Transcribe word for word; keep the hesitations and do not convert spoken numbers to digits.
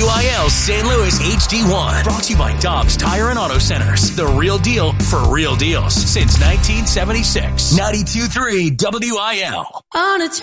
W I L Saint Louis H D one. Brought to you by Dobbs Tire and Auto Centers. The real deal for real deals since nineteen seventy-six. ninety-two point three W I L. On a